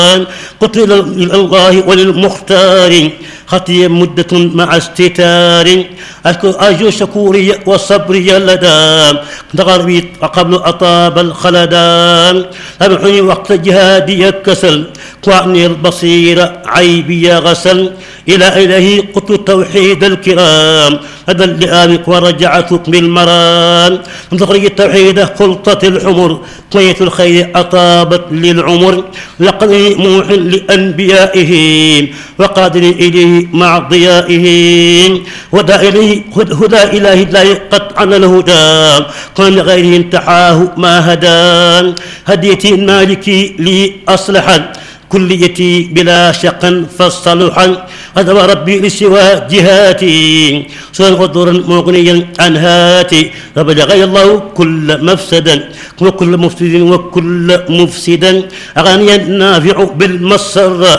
قلت إلى الله وللمختار خطي مدة مع استتار أرجو شكوري وصبري لدى تغربي قبل أطاب الخلدان أبحني وقت جهادي الكسل وعني البصير عيبي غسل إلى إلهي قلت التوحيد الكرام هذا اللئام ورجعت بالمران من تخرج التوحيد خلطة الحمر طية الخير أطابت للعمر لقد موح لأنبيائه وقادر إليه مع ضيائه هدى إلهي لا قطعا الهدى قال غيره انتحاه ما هدان هديتي المالكي لي أصلحا كليتي بلا شق فالصلحا هذا ربي لسوى جهاتي سوى غدر مغنيا عن هاتي فبلغي الله كل مفسدا وكل مفسد وكل مفسدا أغنيا نافع بالمسر